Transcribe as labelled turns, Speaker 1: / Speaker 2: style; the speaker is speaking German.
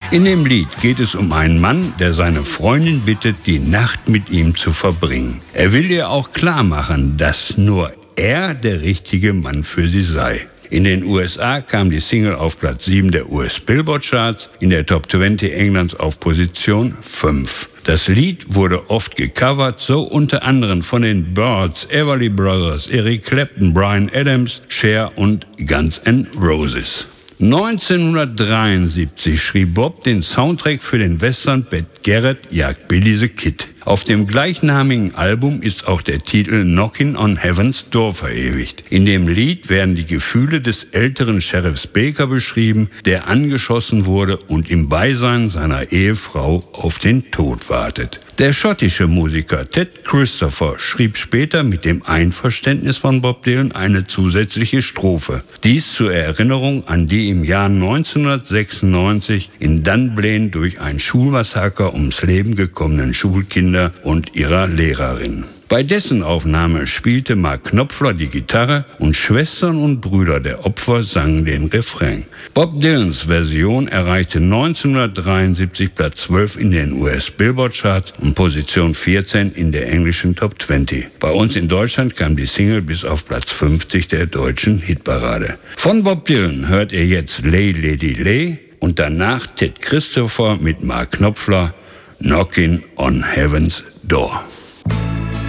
Speaker 1: In dem Lied geht es um einen Mann, der seine Freundin bittet, die Nacht mit ihm zu verbringen. Er will ihr auch klar machen, dass nur er der richtige Mann für sie sei. In den USA kam die Single auf Platz 7 der US-Billboard-Charts, in der Top 20 Englands auf Position 5. Das Lied wurde oft gecovert, so unter anderem von den Byrds, Everly Brothers, Eric Clapton, Bryan Adams, Cher und Guns N' Roses. 1973 schrieb Bob den Soundtrack für den Western Beth Garrett jagt Billy the Kid. Auf dem gleichnamigen Album ist auch der Titel Knockin' on Heaven's Door verewigt. In dem Lied werden die Gefühle des älteren Sheriffs Baker beschrieben, der angeschossen wurde und im Beisein seiner Ehefrau auf den Tod wartet. Der schottische Musiker Ted Christopher schrieb später mit dem Einverständnis von Bob Dylan eine zusätzliche Strophe. Dies zur Erinnerung an die im Jahr 1996 in Dunblane durch ein Schulmassaker ums Leben gekommenen Schulkinder und ihrer Lehrerin. Bei dessen Aufnahme spielte Mark Knopfler die Gitarre und Schwestern und Brüder der Opfer sangen den Refrain. Bob Dylans Version erreichte 1973 Platz 12 in den US-Billboard-Charts und Position 14 in der englischen Top 20. Bei uns in Deutschland kam die Single bis auf Platz 50 der deutschen Hitparade. Von Bob Dylan hört ihr jetzt Lay Lady Lay und danach Ted Christopher mit Mark Knopfler, Knockin' on Heaven's Door.